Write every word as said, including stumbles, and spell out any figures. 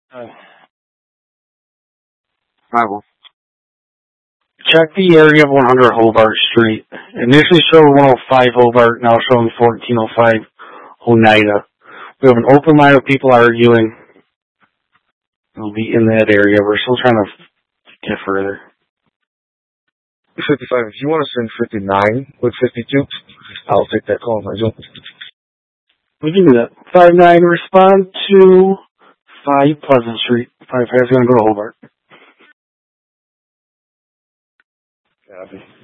Uh, Bible. check the area of one hundred Hobart Street. Initially showed one oh five Hobart, now showing fourteen oh five Oneida. We have an open line of people arguing. It'll be in that area. We're still trying to get further. fifty-five, if you want to send fifty-nine with fifty-two, I'll take that call, Nigel. We can do that. five nine, respond to five Pleasant Street. five five is going to go to Hobart. Copy.